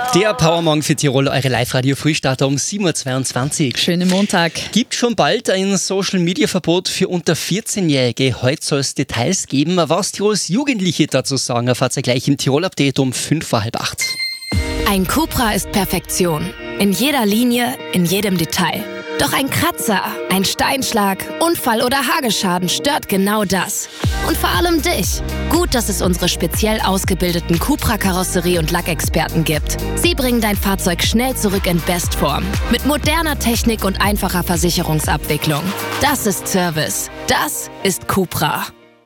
Der Powermorgen für Tirol, eure Live-Radio-Frühstarter um 7.22 Uhr. Schönen Montag. Gibt schon bald ein Social-Media-Verbot für unter 14-Jährige. Heute soll es Details geben. Was Tirols Jugendliche dazu sagen, erfahrt ihr gleich im Tirol-Update um 7:45. Ein Cupra ist Perfektion. In jeder Linie, in jedem Detail. Doch ein Kratzer, ein Steinschlag, Unfall oder Hagelschaden stört genau das. Und vor allem dich. Gut, dass es unsere speziell ausgebildeten Cupra-Karosserie- und Lackexperten gibt. Sie bringen dein Fahrzeug schnell zurück in Bestform. Mit moderner Technik und einfacher Versicherungsabwicklung. Das ist Service. Das ist Cupra.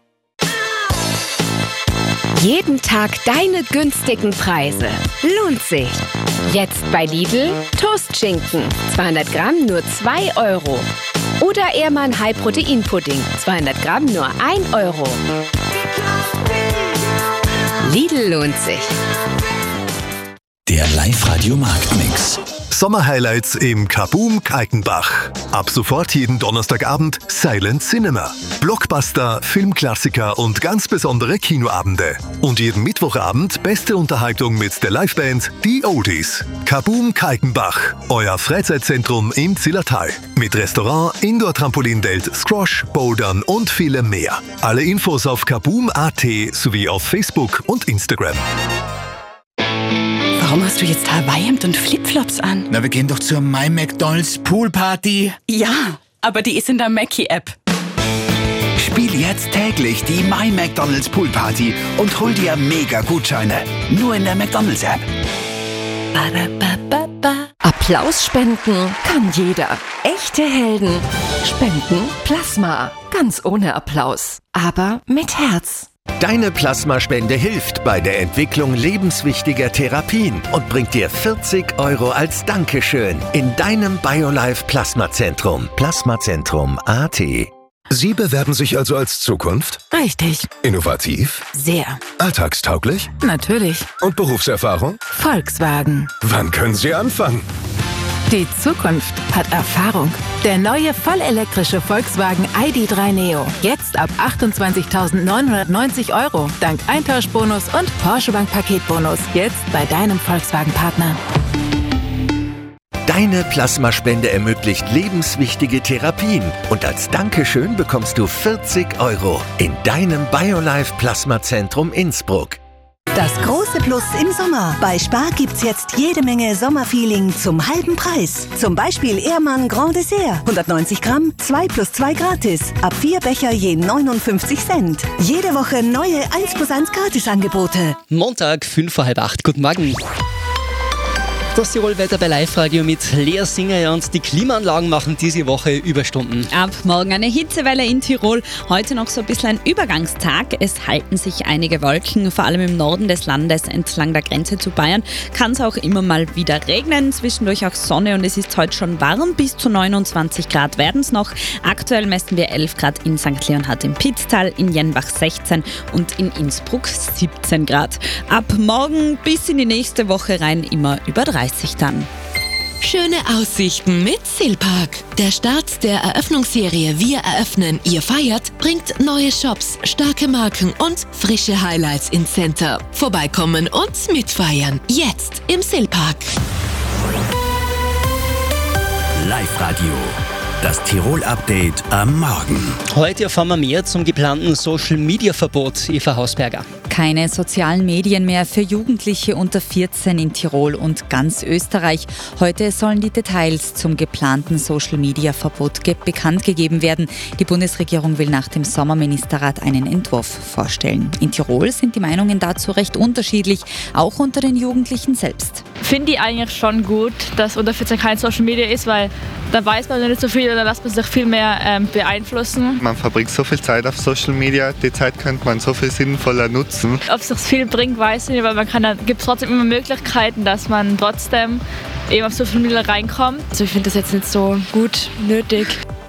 Jeden Tag deine günstigen Preise. Lohnt sich. Jetzt bei Lidl Toastschinken. 200 Gramm nur 2 Euro. Oder Ehrmann High-Protein-Pudding. 200 Gramm nur 1 Euro. Lidl lohnt sich. Der Live-Radio-Marktmix. Sommerhighlights im Kaboom Kaltenbach. Ab sofort jeden Donnerstagabend Silent Cinema. Blockbuster, Filmklassiker und ganz besondere Kinoabende. Und jeden Mittwochabend beste Unterhaltung mit der Liveband Die Oldies. Kaboom Kaltenbach, euer Freizeitzentrum im Zillertal. Mit Restaurant, Indoor-Trampolindelt, Squash, Bouldern und vielem mehr. Alle Infos auf kaboom.at sowie auf Facebook und Instagram. Warum hast du jetzt Hawaii-Hemd und Flipflops an? Na, wir gehen doch zur My McDonald's Poolparty. Ja, aber die ist in der Mackie-App. Spiel jetzt täglich die My McDonald's Poolparty und hol dir Mega-Gutscheine. Nur in der McDonald's App. Applaus spenden kann jeder. Echte Helden spenden Plasma. Ganz ohne Applaus. Aber mit Herz. Deine Plasmaspende hilft bei der Entwicklung lebenswichtiger Therapien und bringt dir 40 Euro als Dankeschön in deinem BioLife Plasmazentrum. Plasmazentrum.at. Sie bewerben sich also als Zukunft? Richtig. Innovativ? Sehr. Alltagstauglich? Natürlich. Und Berufserfahrung? Volkswagen. Wann können Sie anfangen? Die Zukunft hat Erfahrung. Der neue vollelektrische Volkswagen ID.3 Neo. Jetzt ab 28.990 Euro. Dank Eintauschbonus und Porsche-Bank-Paketbonus. Jetzt bei deinem Volkswagen-Partner. Deine Plasmaspende ermöglicht lebenswichtige Therapien und als Dankeschön bekommst du 40 Euro in deinem BioLife Plasmazentrum Innsbruck. Das große Plus im Sommer. Bei Spar gibt's jetzt jede Menge Sommerfeeling zum halben Preis. Zum Beispiel Ehrmann Grand Dessert. 190 Gramm, 2 + 2 gratis. Ab 4 Becher je 59 Cent. Jede Woche neue 1+1 Gratisangebote. Montag, 7:45. Guten Morgen. Das Tirol-Wetter bei Live-Radio mit Lea Singer und die Klimaanlagen machen diese Woche Überstunden. Ab morgen eine Hitzewelle in Tirol. Heute noch so ein bisschen ein Übergangstag. Es halten sich einige Wolken, vor allem im Norden des Landes entlang der Grenze zu Bayern. Kann es auch immer mal wieder regnen, zwischendurch auch Sonne und es ist heute schon warm. Bis zu 29 Grad werden es noch. Aktuell messen wir 11 Grad in St. Leonhard im Pitztal, in Jenbach 16 und in Innsbruck 17 Grad. Ab morgen bis in die nächste Woche rein immer über 30 dann. Schöne Aussichten mit Silpark. Der Start der Eröffnungsserie Wir eröffnen, ihr feiert bringt neue Shops, starke Marken und frische Highlights ins Center. Vorbeikommen und mitfeiern. Jetzt im Silpark. Live-Radio. Das Tirol-Update am Morgen. Heute erfahren wir mehr zum geplanten Social-Media-Verbot. Eva Hausberger. Keine sozialen Medien mehr für Jugendliche unter 14 in Tirol und ganz Österreich. Heute sollen die Details zum geplanten Social-Media-Verbot bekannt gegeben werden. Die Bundesregierung will nach dem Sommerministerrat einen Entwurf vorstellen. In Tirol sind die Meinungen dazu recht unterschiedlich, auch unter den Jugendlichen selbst. Finde ich eigentlich schon gut, dass unter 14 kein Social Media ist, weil da weiß man nicht so viel oder lässt man sich viel mehr beeinflussen. Man verbringt so viel Zeit auf Social Media, die Zeit könnte man so viel sinnvoller nutzen. Ob es sich viel bringt, weiß ich nicht, weil gibt es trotzdem immer Möglichkeiten, dass man trotzdem eben auf Social Media reinkommt. Also ich finde das jetzt nicht so gut nötig.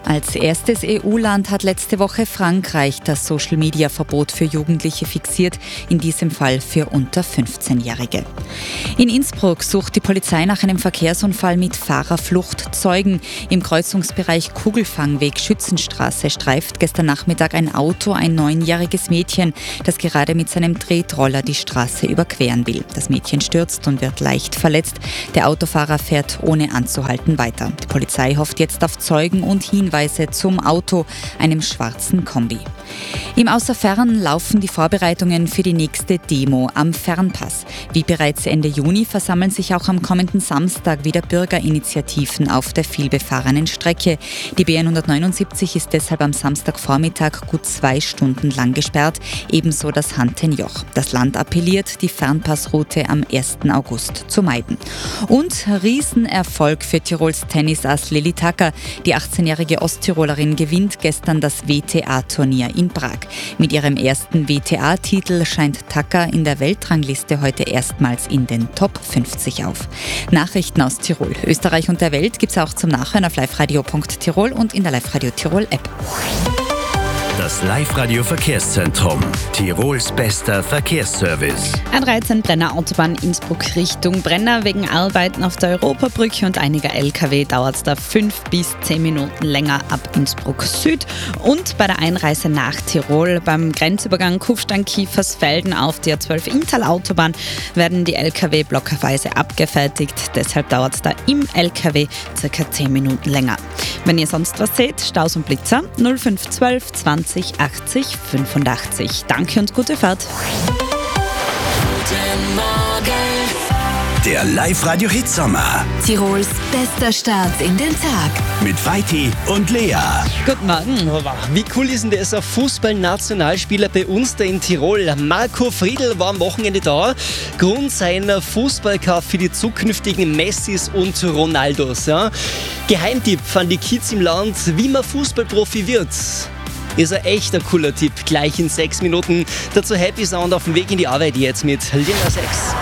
Als erstes EU-Land hat letzte Woche Frankreich das Social-Media-Verbot für Jugendliche fixiert, in diesem Fall für unter 15-Jährige. In Innsbruck sucht die Polizei nach einem Verkehrsunfall mit Fahrerflucht Zeugen. Im Kreuzungsbereich Kugelfangweg Schützenstraße streift gestern Nachmittag ein Auto ein 9-jähriges Mädchen, das gerade mit seinem Tretroller die Straße überqueren will. Das Mädchen stürzt und wird leicht verletzt. Der Autofahrer fährt ohne anzuhalten weiter. Die Polizei hofft jetzt auf Zeugen und Hinweise zum Auto, einem schwarzen Kombi. Im Außerfern laufen die Vorbereitungen für die nächste Demo am Fernpass. Wie bereits Ende Juni versammeln sich auch am kommenden Samstag wieder Bürgerinitiativen auf der vielbefahrenen Strecke. Die BN 179 ist deshalb am Samstagvormittag gut 2 Stunden lang gesperrt, ebenso das Hantenjoch. Das Land appelliert, die Fernpassroute am 1. August zu meiden. Und Riesenerfolg für Tirols Tennisass Lilli Tacker. Die 18-jährige Osttirolerin gewinnt gestern das WTA-Turnier in Prag. Mit ihrem ersten WTA-Titel scheint Tacker in der Weltrangliste heute erstmals in den Top 50 auf. Nachrichten aus Tirol, Österreich und der Welt gibt's auch zum Nachhören auf liveradio.tirol und in der Live-Radio Tirol App. Das Live-Radio-Verkehrszentrum. Tirols bester Verkehrsservice. A13 Brenner Autobahn Innsbruck Richtung Brenner. Wegen Arbeiten auf der Europabrücke und einiger LKW dauert es da 5 bis 10 Minuten länger ab Innsbruck Süd. Und bei der Einreise nach Tirol beim Grenzübergang Kufstein-Kiefersfelden auf der A12 Inntal-Autobahn werden die LKW blockerweise abgefertigt. Deshalb dauert es da im LKW ca. 10 Minuten länger. Wenn ihr sonst was seht, Staus und Blitzer 0512 20 80 85. Danke und gute Fahrt. Guten Morgen. Der Live-Radio-Hitsommer. Tirols bester Start in den Tag. Mit Vaiti und Lea. Guten Morgen. Wie cool ist denn das? Ein Fußballnationalspieler bei uns da in Tirol. Marco Friedl war am Wochenende da. Grund seiner Fußballkauf für die zukünftigen Messis und Ronaldos. Ja. Geheimtipp an die Kids im Land, wie man Fußballprofi wird. Ist ein echter cooler Tipp, gleich in 6 Minuten. Dazu Happy Sound auf dem Weg in die Arbeit jetzt mit Lil Nas X.